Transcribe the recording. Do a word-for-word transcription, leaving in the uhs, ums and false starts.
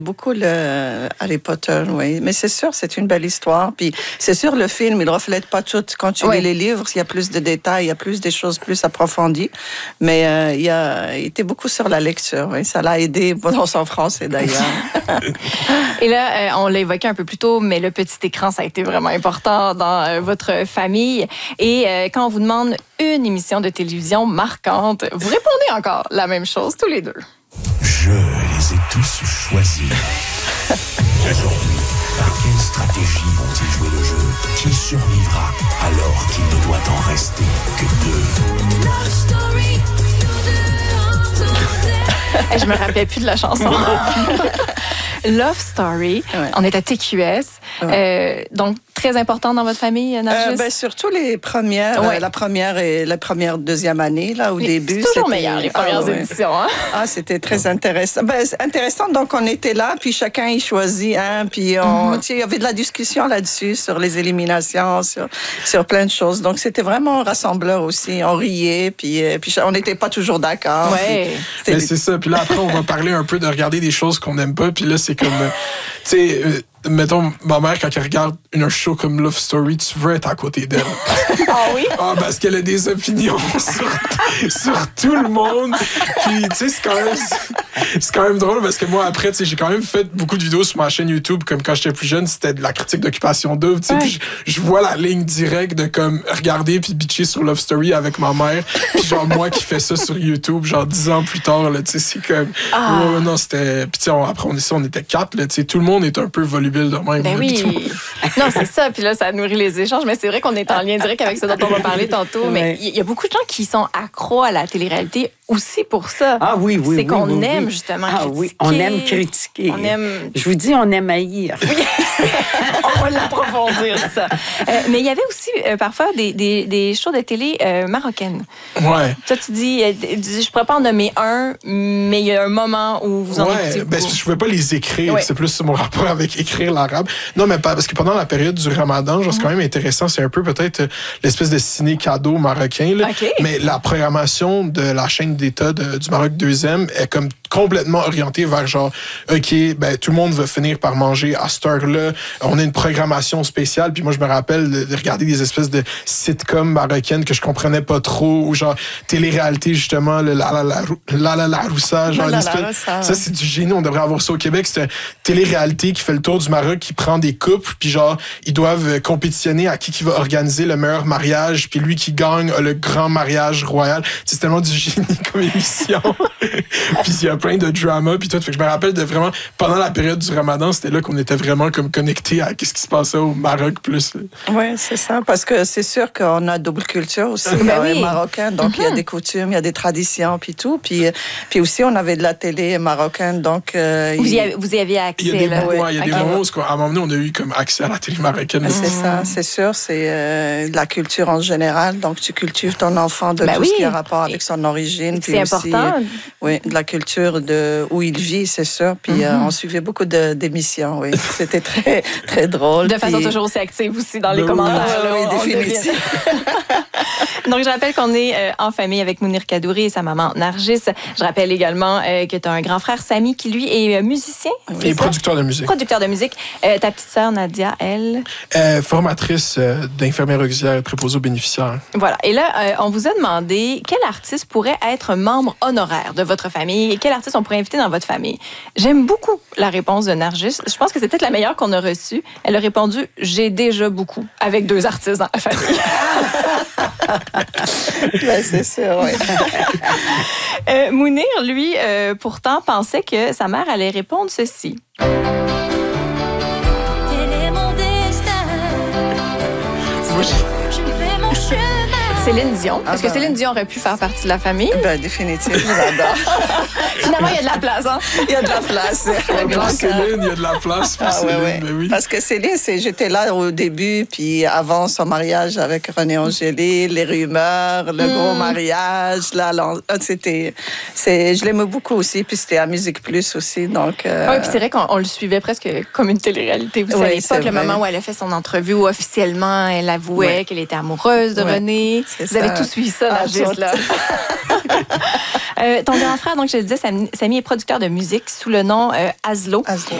Beaucoup le Harry Potter, oui. Mais c'est sûr, c'est une belle histoire. Puis c'est sûr, le film, il ne reflète pas tout. Quand tu oui. lis les livres, il y a plus de détails, il y a plus des choses plus approfondies. Mais euh, il, y a, il était beaucoup sur la lecture. Oui. Ça l'a aidé dans son français, d'ailleurs. Et là, euh, on l'a évoqué un peu plus tôt, mais le petit écran, ça a été vraiment important dans euh, votre famille. Et euh, quand on vous demande une émission de télévision marquante, vous répondez encore la même chose tous les deux. Je les ai tous choisis. Aujourd'hui, par quelle stratégie vont-ils jouer le jeu? Qui survivra alors qu'il ne doit en rester que deux? Je me rappelais plus de la chanson. Love Story. Ouais. On est à T Q S. Ouais. Euh, donc, très important dans votre famille, Nargis? Euh, ben, surtout les premières, ouais. euh, la première et la première deuxième année, là, au les, début. C'est toujours meilleur, les premières ah, éditions. Hein? Ah, c'était très intéressant. Ben, intéressant, donc on était là, puis chacun y choisit un, puis on, mm-hmm. il y avait de la discussion là-dessus, sur les éliminations, sur, sur plein de choses. Donc, c'était vraiment rassembleur aussi. On riait, puis, puis on n'était pas toujours d'accord. Ouais. Mais c'est ça. Puis là, après, on va parler un peu de regarder des choses qu'on n'aime pas, puis là, c'est comme, tu sais, euh, mettons, ma mère, quand elle regarde un show comme Love Story, tu veux être à côté d'elle. Ah oui? Ah, parce qu'elle a des opinions sur, sur tout le monde. Puis, tu sais, c'est quand même, c'est quand même drôle parce que moi, après, tu sais, j'ai quand même fait beaucoup de vidéos sur ma chaîne YouTube, comme quand j'étais plus jeune, c'était de la critique d'Occupation Double, tu sais, ouais. Puis je, je vois la ligne directe de, comme, regarder puis bitcher sur Love Story avec ma mère. Puis genre, moi qui fais ça sur YouTube, genre, dix ans plus tard, là, tu sais, c'est comme, ah. ouais, non, c'était, puis tu sais, après, on, on était quatre, là, tu sais, tout le monde est un peu volubile de même. Ben oui. Non, c'est ça. Puis là, ça nourrit les échanges. Mais c'est vrai qu'on est en lien direct avec ce dont on va parler tantôt. Ouais. Mais il y a beaucoup de gens qui sont accros à la télé-réalité aussi pour ça. Ah oui, oui, C'est oui, qu'on oui, aime oui. justement ah, critiquer. Oui, on aime critiquer. On aime... Je vous dis, on aime haïr. Oui. On va l'approfondir, ça. Euh, mais il y avait aussi euh, parfois des, des, des shows de télé euh, marocaines. Ouais. Ça, tu dis, euh, je pourrais pas en nommer un, mais il y a un moment où vous en ouais, écoutez ben, je pouvais pas les écrire. Ouais. C'est plus mon rapport avec écrire l'arabe. Non, mais pas, parce que pendant la période du Ramadan, genre, c'est quand même intéressant. C'est un peu peut-être l'espèce de ciné-cadeau marocain. Là. Okay. Mais la programmation de la chaîne d'État de, du Maroc deuxième est comme complètement orientée vers genre, OK, ben, tout le monde va finir par manger à cette heure-là. On a une programmation spéciale. Puis moi, je me rappelle de, de regarder des espèces de sitcoms marocaines que je comprenais pas trop. Ou genre, télé-réalité, justement, le la la la la la la roussa, genre, l'espèce. Ça, c'est du génie. On devrait avoir ça au Québec. C'est une télé-réalité qui fait le tour du Maroc, qui prend des couples, puis genre, ils doivent compétitionner à qui qui va organiser le meilleur mariage, puis lui qui gagne a le grand mariage royal. C'est tellement du génie comme émission. Puis il y a plein de drama, puis tout. Fait que je me rappelle de vraiment, pendant la période du Ramadan, c'était là qu'on était vraiment comme connectés à ce qui se passait au Maroc plus. Oui, c'est ça, parce que c'est sûr qu'on a double culture aussi, ben oui. marocain, donc il mm-hmm. y a des coutumes, il y a des traditions, puis tout. Puis, puis aussi, on avait de la télé marocaine, donc... Euh, vous, y avez, vous y aviez accès, il y a des, là? Ouais, il y a okay. des moments où, à un moment donné, on a eu comme accès à la télé marocaine. C'est mmh. ça, c'est sûr, c'est euh, de la culture en général, donc tu cultives ton enfant de ben tout oui. ce qui a rapport avec son origine. Puis c'est aussi, important. Euh, oui, de la culture de où il vit, c'est sûr. Puis mm-hmm. euh, on suivait beaucoup de, d'émissions, oui. C'était très, très drôle. De façon puis... toujours aussi active aussi dans les ben commentaires. Oui, là, oui définitivement. Donc, je rappelle qu'on est euh, en famille avec Mounir Kadouri et sa maman Nargis. Je rappelle également euh, que tu as un grand frère, Samy, qui lui est euh, musicien. Oui. Et producteur de musique. Producteur de musique. Euh, ta petite sœur, Nadia, elle? Euh, formatrice euh, d'infirmière auxiliaire préposée aux bénéficiaires. Voilà. Et là, euh, on vous a demandé quel artiste pourrait être membre honoraire de votre famille et quel artiste on pourrait inviter dans votre famille. J'aime beaucoup la réponse de Nargis. Je pense que c'est peut-être la meilleure qu'on a reçue. Elle a répondu « J'ai déjà beaucoup » avec deux artistes dans la famille. Ben, c'est sûr, oui. euh, Mounir, lui, euh, pourtant, pensait que sa mère allait répondre ceci. Quel est mon destin? Moi, je fais mon chemin. Céline Dion. Est-ce ah ben... que Céline Dion aurait pu faire partie de la famille? Ben, définitivement, j'adore. Finalement, il y a de la place, hein? Il y a de la place. Pour Céline, il y a de la place pour ah, Céline, ouais, ouais. Mais oui. Parce que Céline, c'est, j'étais là au début, puis avant son mariage avec René Angélil, les rumeurs, le mm. gros mariage, là, c'était... C'est, je l'aimais beaucoup aussi, puis c'était à Musique Plus aussi, donc... Euh... Oui, puis c'est vrai qu'on on le suivait presque comme une télé-réalité. Vous savez oui, pas que le moment où elle a fait son entrevue, où officiellement, elle avouait oui. qu'elle était amoureuse de oui. René. C'est Vous ça. avez tout suivi ça, Nargis, là. Euh, ton grand frère, donc je le disais, Samy, Samy est producteur de musique sous le nom euh, Aslo. Aslo.